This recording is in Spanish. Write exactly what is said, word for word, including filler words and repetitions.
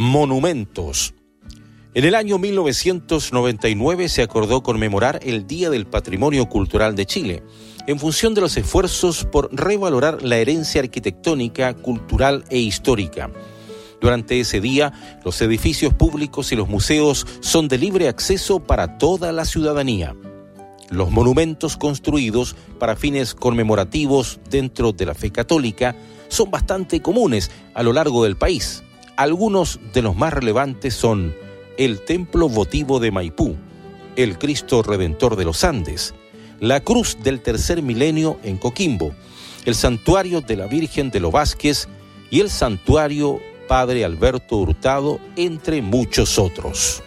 monumentos. En el año mil novecientos noventa y nueve se acordó conmemorar el Día del Patrimonio Cultural de Chile, en función de los esfuerzos por revalorar la herencia arquitectónica, cultural e histórica. Durante ese día, los edificios públicos y los museos son de libre acceso para toda la ciudadanía. Los monumentos construidos para fines conmemorativos dentro de la fe católica son bastante comunes a lo largo del país. Algunos de los más relevantes son el Templo Votivo de Maipú, el Cristo Redentor de los Andes, la Cruz del Tercer Milenio en Coquimbo, el Santuario de la Virgen de los Vázquez y el Santuario Padre Alberto Hurtado, entre muchos otros.